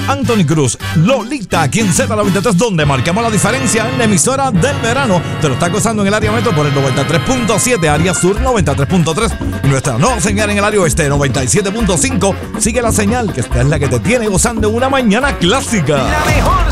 Anthony Cruz, Lolita, aquí en Z93, donde marcamos la diferencia en la emisora del verano. Te lo está gozando en el área metro por el 93.7, área sur 93.3 y nuestra nueva señal en el área oeste 97.5. Sigue la señal, que esta es la que te tiene gozando en una mañana clásica. La mejor